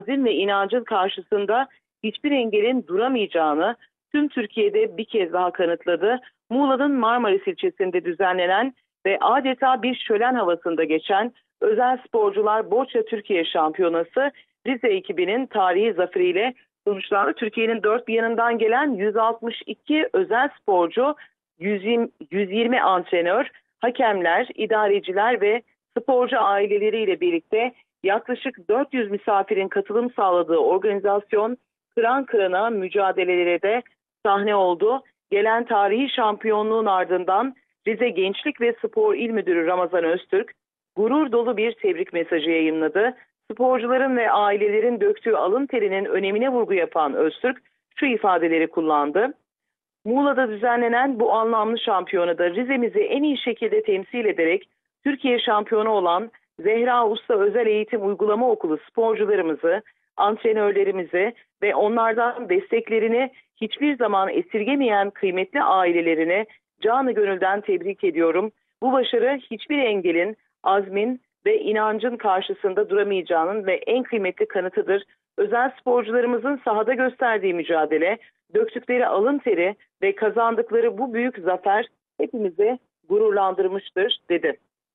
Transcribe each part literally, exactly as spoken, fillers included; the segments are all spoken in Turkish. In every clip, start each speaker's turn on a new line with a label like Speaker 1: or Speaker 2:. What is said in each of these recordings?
Speaker 1: azim ve inancın karşısında hiçbir engelin duramayacağını tüm Türkiye'de bir kez daha kanıtladı. Muğla'nın Marmaris ilçesinde düzenlenen ve adeta bir şölen havasında geçen Özel Sporcular Boçra Türkiye Şampiyonası Rize ekibinin tarihi zaferiyle sonuçlandı. Türkiye'nin dört bir yanından gelen yüz altmış iki özel sporcu, yüz yirmi, yüz yirmi antrenör, hakemler, idareciler ve sporcu aileleriyle birlikte yaklaşık dört yüz misafirin katılım sağladığı organizasyon kıran kırana mücadelelere de sahne oldu. Gelen tarihi şampiyonluğun ardından Rize Gençlik ve Spor İl Müdürü Ramazan Öztürk gurur dolu bir tebrik mesajı yayınladı. Sporcuların ve ailelerin döktüğü alın terinin önemine vurgu yapan Öztürk şu ifadeleri kullandı. Muğla'da düzenlenen bu anlamlı şampiyonada Rize'mizi en iyi şekilde temsil ederek Türkiye şampiyonu olan Zehra Usta Özel Eğitim Uygulama Okulu sporcularımızı, antrenörlerimizi ve onlardan desteklerini hiçbir zaman esirgemeyen kıymetli ailelerini canı gönülden tebrik ediyorum. Bu başarı hiçbir engelin, azmin ve inancın karşısında duramayacağının ve en kıymetli kanıtıdır. Özel sporcularımızın sahada gösterdiği mücadele, döktükleri alın teri ve kazandıkları bu büyük zafer hepimizi gururlandırmıştır, dedi.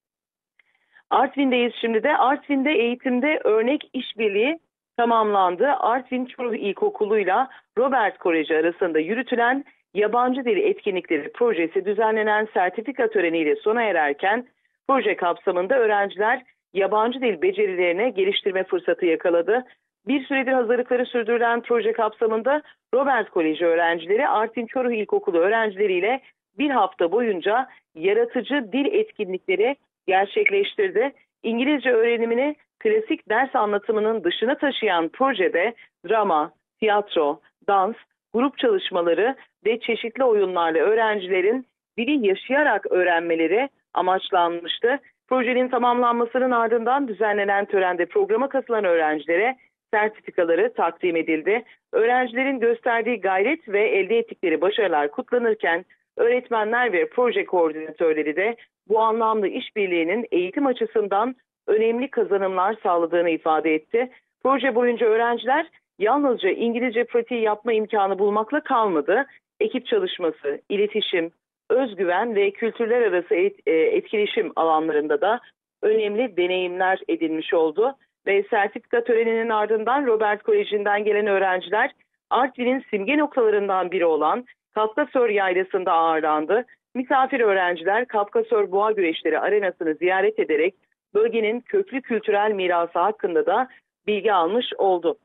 Speaker 1: Artvin'deyiz şimdi de. Artvin'de eğitimde örnek işbirliği tamamlandı. Artvin Çoruh İlkokulu'yla Robert Koleji arasında yürütülen yabancı dil etkinlikleri projesi düzenlenen sertifika töreniyle sona ererken proje kapsamında öğrenciler yabancı dil becerilerini geliştirme fırsatı yakaladı. Bir süredir hazırlıkları sürdürülen proje kapsamında Robert Koleji öğrencileri Artvin Çoruh İlkokulu öğrencileriyle bir hafta boyunca yaratıcı dil etkinlikleri gerçekleştirdi. İngilizce öğrenimini klasik ders anlatımının dışına taşıyan projede drama, tiyatro, dans, grup çalışmaları ve çeşitli oyunlarla öğrencilerin dili yaşayarak öğrenmeleri amaçlanmıştı. Projenin tamamlanmasının ardından düzenlenen törende programa katılan öğrencilere sertifikaları takdim edildi. Öğrencilerin gösterdiği gayret ve elde ettikleri başarılar kutlanırken öğretmenler ve proje koordinatörleri de bu anlamlı işbirliğinin eğitim açısından önemli kazanımlar sağladığını ifade etti. Proje boyunca öğrenciler yalnızca İngilizce pratiği yapma imkanı bulmakla kalmadı. Ekip çalışması, iletişim, özgüven ve kültürler arası etkileşim alanlarında da önemli deneyimler edinmiş oldu. Ve sertifika töreninin ardından Robert Koleji'nden gelen öğrenciler Artvin'in simge noktalarından biri olan Kafkasör Yaylası'nda ağırlandı. Misafir öğrenciler Kafkasör Boğa Güreşleri arenasını ziyaret ederek bölgenin köklü kültürel mirası hakkında da bilgi almış oldu.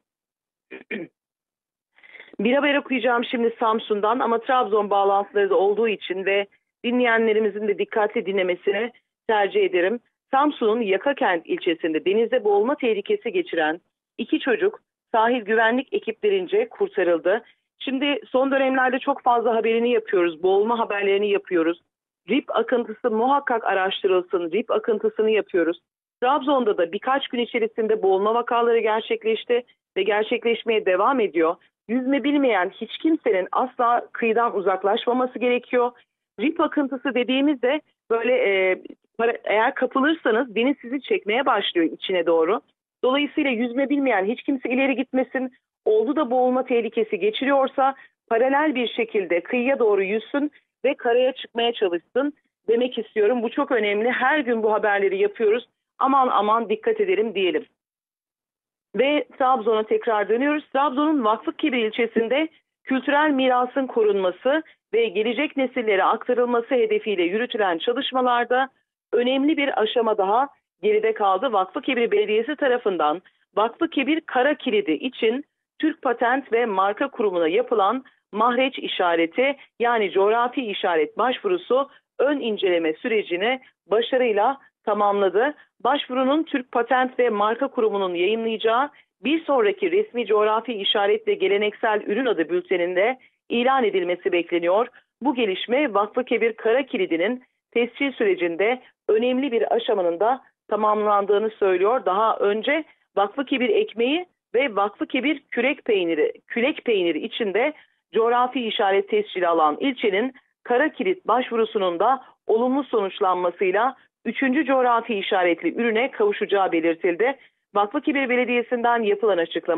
Speaker 1: Bir haber okuyacağım şimdi Samsun'dan ama Trabzon bağlantıları da olduğu için ve dinleyenlerimizin de dikkatli dinlemesini tercih ederim. Samsun'un Yakakent ilçesinde denizde boğulma tehlikesi geçiren iki çocuk sahil güvenlik ekiplerince kurtarıldı. Şimdi son dönemlerde çok fazla haberini yapıyoruz, boğulma haberlerini yapıyoruz. Rip akıntısı muhakkak araştırılsın, rip akıntısını yapıyoruz. Trabzon'da da birkaç gün içerisinde boğulma vakaları gerçekleşti ve gerçekleşmeye devam ediyor. Yüzme bilmeyen hiç kimsenin asla kıyıdan uzaklaşmaması gerekiyor. Rip akıntısı dediğimizde böyle e, para, eğer kapılırsanız deniz sizi çekmeye başlıyor içine doğru. Dolayısıyla yüzme bilmeyen hiç kimse ileri gitmesin. Oldu da boğulma tehlikesi geçiriyorsa paralel bir şekilde kıyıya doğru yüzsün ve karaya çıkmaya çalışsın demek istiyorum. Bu çok önemli. Her gün bu haberleri yapıyoruz. Aman aman dikkat edelim diyelim. Ve Trabzon'a tekrar dönüyoruz. Trabzon'un Vakfıkebir ilçesinde kültürel mirasın korunması ve gelecek nesillere aktarılması hedefiyle yürütülen çalışmalarda önemli bir aşama daha geride kaldı. Vakfıkebir Belediyesi tarafından Vakfıkebir Kara Kilidi için Türk Patent ve Marka Kurumu'na yapılan mahreç işareti yani coğrafi işaret başvurusu ön inceleme sürecini başarıyla tamamladı. Başvurunun Türk Patent ve Marka Kurumu'nun yayınlayacağı bir sonraki resmi coğrafi işaret ve geleneksel ürün adı bülteninde ilan edilmesi bekleniyor. Bu gelişme Vakfıkebir Kara Kilidi'nin tescil sürecinde önemli bir aşamanın da tamamlandığını söylüyor. Daha önce Vakfıkebir ekmeği ve Vakfıkebir kürek peyniri, külek peyniri içinde coğrafi işaret tescili alan ilçenin Kara Kilit başvurusunun da olumlu sonuçlanmasıyla üçüncü coğrafi işaretli ürüne kavuşacağı belirtildi. Vakfıkebir Belediyesi'nden yapılan açıklama